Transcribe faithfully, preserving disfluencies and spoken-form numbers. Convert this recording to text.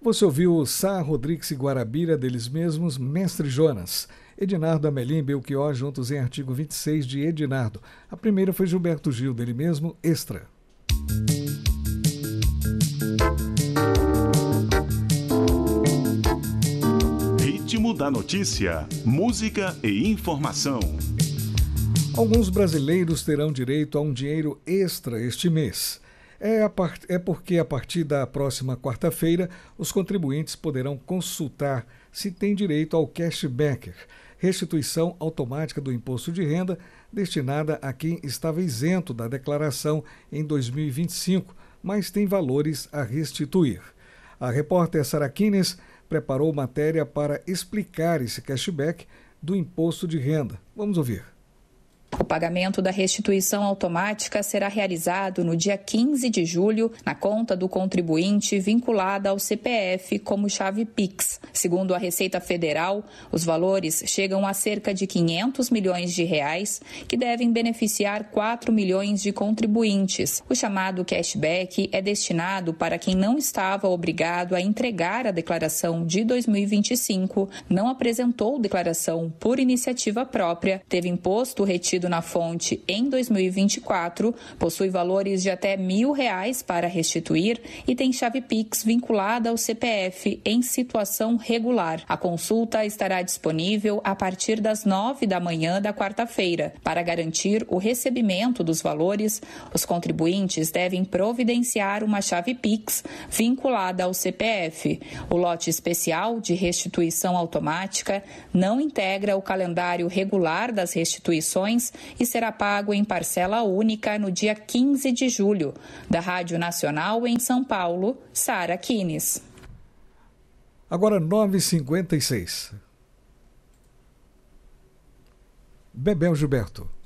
Você ouviu Sá, Rodrigues e Guarabira, deles mesmos, Mestre Jonas. Ednardo, Amelim e Belchior juntos em artigo vinte e seis de Ednardo. A primeira foi Gilberto Gil, dele mesmo, Extra. Ritmo da notícia, música e informação. Alguns brasileiros terão direito a um dinheiro extra este mês. É, a part... é porque a partir da próxima quarta-feira, os contribuintes poderão consultar se têm direito ao cashback, restituição automática do imposto de renda destinada a quem estava isento da declaração em dois mil e vinte e cinco, mas tem valores a restituir. A repórter Sara Kines preparou matéria para explicar esse cashback do imposto de renda. Vamos ouvir. O pagamento da restituição automática será realizado no dia quinze de julho na conta do contribuinte vinculada ao C P F como chave Pix. Segundo a Receita Federal, os valores chegam a cerca de quinhentos milhões de reais, que devem beneficiar quatro milhões de contribuintes. O chamado cashback é destinado para quem não estava obrigado a entregar a declaração de dois mil e vinte e cinco, não apresentou declaração por iniciativa própria, teve imposto retido na fonte em dois mil e vinte e quatro, possui valores de até mil reais para restituir e tem chave Pix vinculada ao C P F em situação regular. A consulta estará disponível a partir das nove da manhã da quarta-feira. Para garantir o recebimento dos valores, os contribuintes devem providenciar uma chave Pix vinculada ao C P F. O lote especial de restituição automática não integra o calendário regular das restituições e será pago em parcela única no dia quinze de julho. Da Rádio Nacional em São Paulo, Sara Kines. Agora nove e cinquenta e seis. Bebel Gilberto.